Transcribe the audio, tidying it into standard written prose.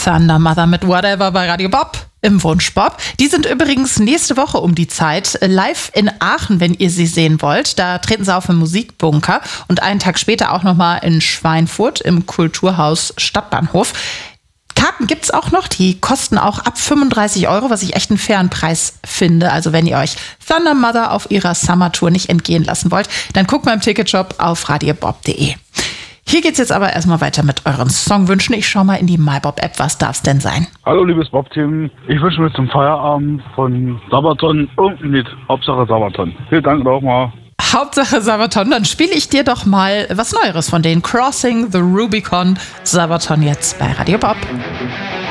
Thunder Mother mit Whatever bei Radio Bob im Wunschbob. Die sind übrigens nächste Woche um die Zeit live in Aachen, wenn ihr sie sehen wollt. Da treten sie auf im Musikbunker und einen Tag später auch nochmal in Schweinfurt im Kulturhaus Stadtbahnhof. Karten gibt's auch noch, die kosten auch ab 35 €, was ich echt einen fairen Preis finde. Also wenn ihr euch Thunder Mother auf ihrer Summertour nicht entgehen lassen wollt, dann guckt mal im Ticketshop auf radiobob.de. Hier geht's jetzt aber erstmal weiter mit euren Songwünschen. Ich schau mal in die MyBob-App, was darf's denn sein? Hallo liebes Bob-Team, ich wünsche mir zum Feierabend von Sabaton irgendein Lied, Hauptsache Sabaton. Vielen Dank nochmal. Hauptsache Sabaton, dann spiele ich dir doch mal was Neueres von denen. Crossing the Rubicon, Sabaton jetzt bei Radio Bob.